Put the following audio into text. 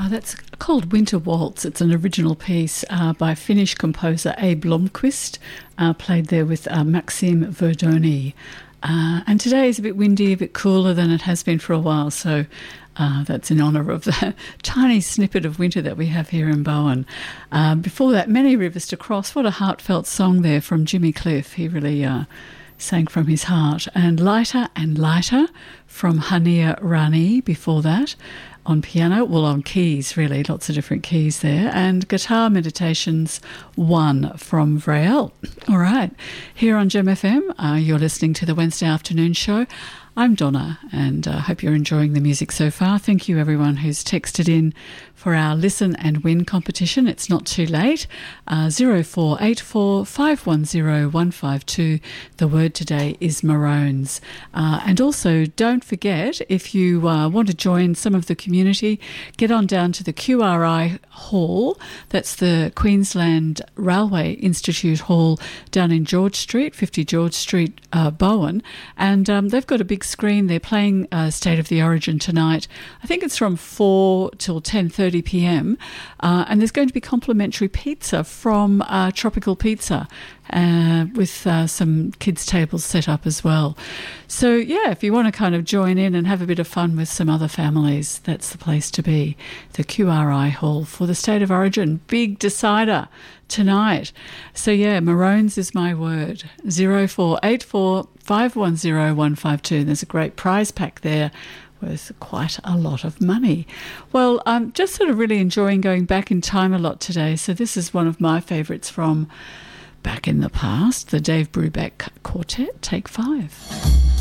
That's called Winter Waltz. It's an original piece by Finnish composer Abe Blomqvist, played there with Maxim Verdoni. And today is a bit windy, a bit cooler than it has been for a while, so that's in honour of the tiny snippet of winter that we have here in Bowen. Before that, Many Rivers to Cross. What a heartfelt song there from Jimmy Cliff. He really sang from his heart. And Lighter from Hania Rani before that. On piano, well, on keys, really, lots of different keys there. And Guitar Meditations 1 from Vrael. All right, here on Gem FM, you're listening to the Wednesday afternoon show. I'm Donna, and I hope you're enjoying the music so far. Thank you, everyone who's texted in for our Listen and Win competition. It's not too late. 0484 510 152. The word today is Maroons. And also, don't forget, if you want to join some of the community, get on down to the QRI Hall. That's the Queensland Railway Institute Hall down in George Street, 50 George Street, Bowen. And they've got a big screen. They're playing State of the Origin tonight. I think it's from 4 till 10:30 p.m. And there's going to be complimentary pizza from Tropical Pizza with some kids' tables set up as well. So, yeah, if you want to kind of join in and have a bit of fun with some other families, that's the place to be. The QRI Hall for the State of Origin. Big decider tonight. So, yeah, Maroons is my word. 0484 510 152. There's a great prize pack there worth quite a lot of money. Well, I'm just sort of really enjoying going back in time a lot today. So this is one of my favourites from back in the past, the Dave Brubeck Quartet, Take 5.